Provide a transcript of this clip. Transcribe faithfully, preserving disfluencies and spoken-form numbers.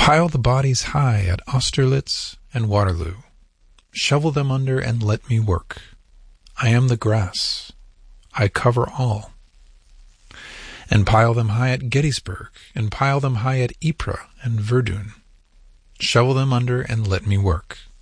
Pile the bodies high at Austerlitz and Waterloo. Shovel them under and let me work. I am the grass. I cover all. And pile them high at Gettysburg, and pile them high at Ypres and Verdun. Shovel them under and let me work.